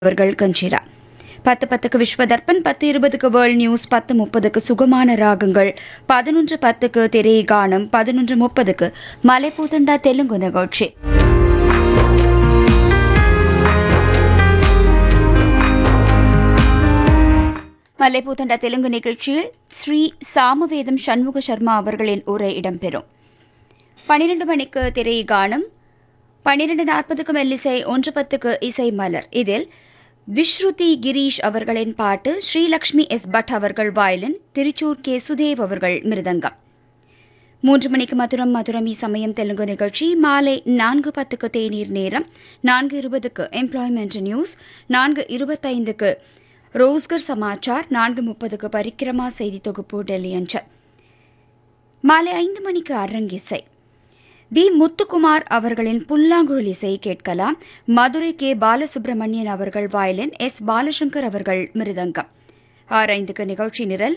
அவர்கள் kanjira 10:10க்கு Vishwa Darpan, 10:20க்கு world news, 10:30க்கு சுகமான ராகங்கள், 11:10க்கு திரை கானம், 11:30க்கு மலைப்பூதண்டா தெலுங்கு நிகழ்ச்சி. மலைப்பூதண்டா தெலுங்கு நிகழ்ச்சியில் ஸ்ரீ சாமவேதம் சண்முக சர்மா அவர்களின் உரை இடம்பெறும். 12 மணிக்கு திரை கானம், 12:40க்கு மெல்லிசை, 1:10க்கு இசை மலர். இதில் விஸ்ருதி கிரீஷ் அவர்களின் பாட்டு, ஸ்ரீலக்ஷ்மி எஸ் பட் அவர்கள் வயலின், திருச்சூர் கே சுதேவ் அவர்கள் மிருதங்கம். 3 மணிக்கு மதுரம் மதுரமி சமயம் தெலுங்கு நிகழ்ச்சி. மாலை 4:10க்கு தேநீர் நேரம், 4:20க்கு எம்ப்ளாய்மெண்ட் நியூஸ், 4:25க்கு ரோஸ்கர் சமாச்சார், 4:30க்கு பரிக்கிரமா செய்தி தொகுப்பு டெல்லி அஞ்சல். மாலை 5 மணிக்கு அரங்கிசை. பி முத்துக்குமார் அவர்களின் புல்லாங்குழல் இசை கேட்கலாம். மதுரை கே பாலசுப்ரமணியன் அவர்கள் வயலின், எஸ் பாலசங்கர் அவர்கள் மிருதங்கம். 6:05க்கு நிகழ்ச்சி நிரல்,